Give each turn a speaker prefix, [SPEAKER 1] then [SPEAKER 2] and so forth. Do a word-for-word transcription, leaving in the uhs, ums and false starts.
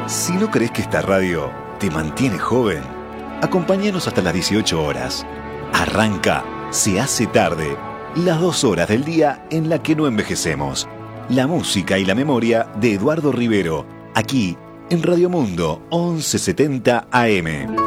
[SPEAKER 1] Si no crees que esta radio te mantiene joven, acompáñanos hasta las dieciocho horas. Arranca, se hace tarde, las dos horas del día en la que no envejecemos. La música y la memoria de Eduardo Rivero, aquí en Radio Mundo once setenta A M.